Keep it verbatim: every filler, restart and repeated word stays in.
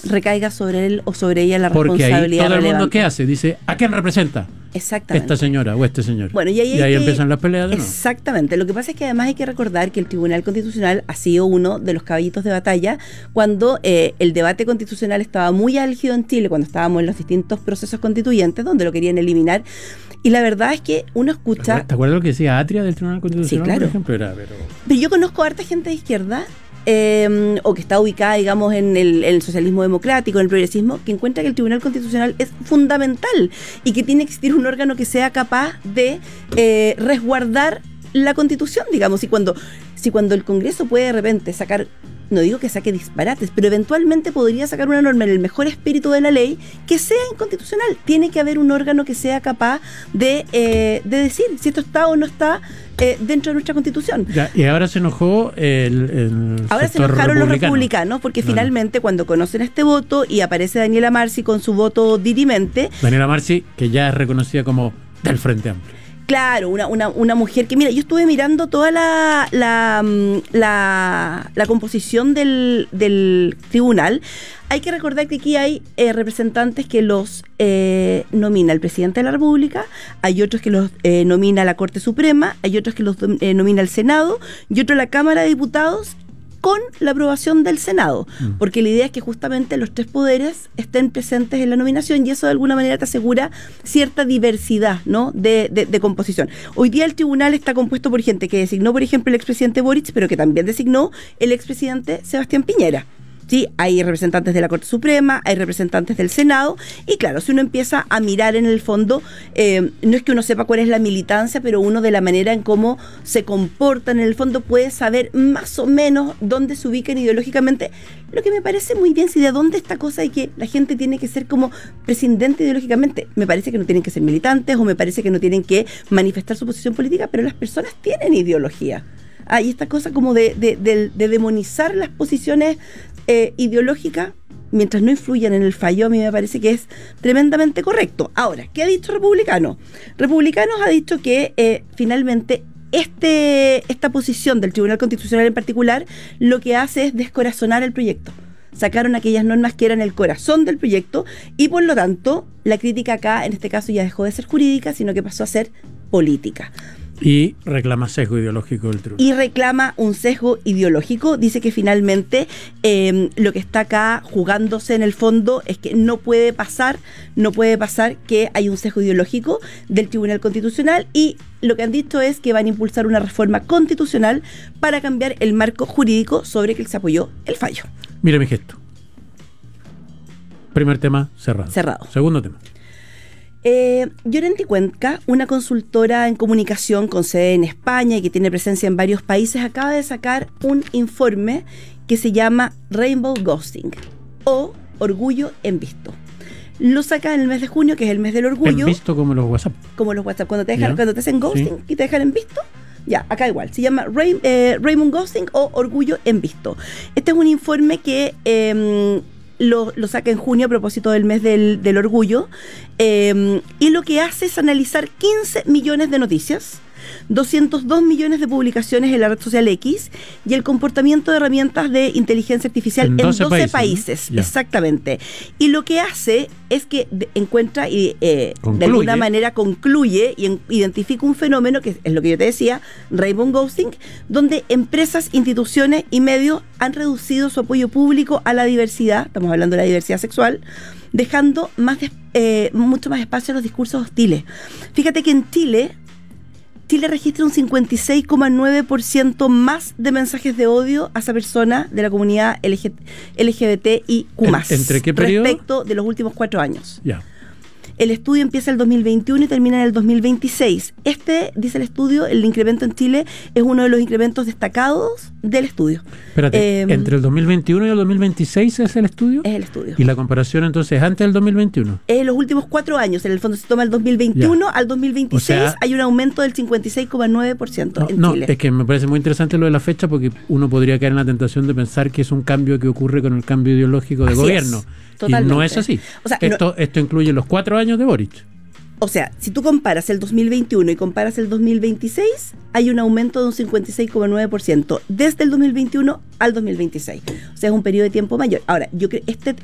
recaiga sobre él o sobre ella la Porque responsabilidad. ahí todo el relevante. mundo, ¿qué hace? Dice, ¿a quién representa? Exactamente. Esta señora o este señor. Bueno, y ahí, y ahí que, empiezan las peleas de nuevo. Exactamente. Lo que pasa es que además hay que recordar que el Tribunal Constitucional ha sido uno de los caballitos de batalla cuando eh, el debate constitucional estaba muy álgido en Chile, cuando estábamos en los distintos procesos constituyentes donde lo querían eliminar. Y la verdad es que uno escucha... ¿Te acuerdas lo que decía Atria del Tribunal Constitucional? Sí, claro. Por ejemplo, era, pero... pero yo conozco a harta gente de izquierda Eh, o que está ubicada, digamos, en el, en el socialismo democrático, en el progresismo, que encuentra que el Tribunal Constitucional es fundamental y que tiene que existir un órgano que sea capaz de eh, resguardar la Constitución, digamos, y cuando, si cuando el Congreso puede de repente sacar, no digo que saque disparates, pero eventualmente podría sacar una norma en el mejor espíritu de la ley que sea inconstitucional. Tiene que haber un órgano que sea capaz de, eh, de decir si esto está o no está eh, dentro de nuestra Constitución. Ya, y ahora se enojó el, el Ahora se enojaron los republicanos porque no, finalmente no. cuando conocen este voto y aparece Daniela Marci con su voto dirimente. Daniela Marci, que ya es reconocida como del Frente Amplio. Claro, una, una, una mujer que, mira, yo estuve mirando toda la la, la, la composición del, del tribunal. Hay que recordar que aquí hay eh, representantes que los eh, nomina el presidente de la República, hay otros que los eh, nomina la Corte Suprema, hay otros que los eh, nomina el Senado y otro la Cámara de Diputados con la aprobación del Senado, mm. porque la idea es que justamente los tres poderes estén presentes en la nominación y eso de alguna manera te asegura cierta diversidad, ¿no? de, de, de composición. Hoy día el tribunal está compuesto por gente que designó, por ejemplo, el expresidente Boric, pero que también designó el expresidente Sebastián Piñera. Sí, hay representantes de la Corte Suprema, hay representantes del Senado, y claro, si uno empieza a mirar en el fondo, eh, no es que uno sepa cuál es la militancia, pero uno de la manera en cómo se comportan en el fondo puede saber más o menos dónde se ubican ideológicamente, lo que me parece muy bien. Si de dónde esta cosa de que la gente tiene que ser como prescindente ideológicamente, me parece que no tienen que ser militantes o me parece que no tienen que manifestar su posición política, pero las personas tienen ideología. Ah, y esta cosa como de, de, de, de demonizar las posiciones eh, ideológicas, mientras no influyan en el fallo, a mí me parece que es tremendamente correcto. Ahora, ¿qué ha dicho Republicano? Republicanos ha dicho que eh, finalmente este esta posición del Tribunal Constitucional en particular lo que hace es descorazonar el proyecto. Sacaron aquellas normas que eran el corazón del proyecto y por lo tanto la crítica acá en este caso ya dejó de ser jurídica, sino que pasó a ser política. Y reclama sesgo ideológico del tribunal. Y reclama un sesgo ideológico. Dice que finalmente eh, lo que está acá jugándose en el fondo es que no puede pasar, no puede pasar que hay un sesgo ideológico del Tribunal Constitucional, y lo que han dicho es que van a impulsar una reforma constitucional para cambiar el marco jurídico sobre el que se apoyó el fallo. Mira mi gesto. Primer tema cerrado. Cerrado. Segundo tema. Eh, Llorenti Cuenca, una consultora en comunicación con sede en España y que tiene presencia en varios países, acaba de sacar un informe que se llama Rainbow Ghosting o Orgullo en Visto. Lo saca en el mes de junio, que es el mes del orgullo. En visto como los WhatsApp. Como los WhatsApp, cuando te dejan, cuando te hacen ghosting, sí, y te dejan en visto. Ya, acá igual, se llama Ray, eh, Rainbow Ghosting o Orgullo en Visto. Este es un informe que eh, lo, lo saca en junio a propósito del mes del, del orgullo, eh, y lo que hace es analizar quince millones de noticias, doscientos dos millones de publicaciones en la red social X y el comportamiento de herramientas de inteligencia artificial en doce, doce países, países ¿no? Exactamente. Y lo que hace es que de, encuentra y eh, de alguna manera concluye y en, identifica un fenómeno que es lo que yo te decía, Rainbow Ghosting, donde empresas, instituciones y medios han reducido su apoyo público a la diversidad, estamos hablando de la diversidad sexual, dejando más de, eh, mucho más espacio a los discursos hostiles. Fíjate que en Chile Chile registra un cincuenta y seis coma nueve por ciento más de mensajes de odio hacia personas de la comunidad L G B T I Q más, ¿Entre qué periodo? Respecto de los últimos cuatro años. Ya. El estudio empieza el dos mil veintiuno y termina en el dos mil veintiséis. Este, dice el estudio, el incremento en Chile es uno de los incrementos destacados del estudio. Espérate, eh, ¿entre el dos mil veintiuno y el dos mil veintiséis es el estudio? Es el estudio. ¿Y la comparación entonces antes del dos mil veintiuno? En los últimos cuatro años, en el fondo se toma el dos mil veintiuno ya. Al dos mil veintiséis, o sea, hay un aumento del cincuenta y seis coma nueve por ciento no, en no, Chile. Es que me parece muy interesante lo de la fecha porque uno podría caer en la tentación de pensar que es un cambio que ocurre con el cambio ideológico de así gobierno. Es, totalmente. Y no es así. O sea, esto, no, esto incluye los cuatro años de Boric. O sea, si tú comparas el dos mil veintiuno y comparas el dos mil veintiséis, hay un aumento de un cincuenta y seis coma nueve por ciento desde el dos mil veintiuno al dos mil veintiséis. O sea, es un periodo de tiempo mayor. Ahora, yo creo este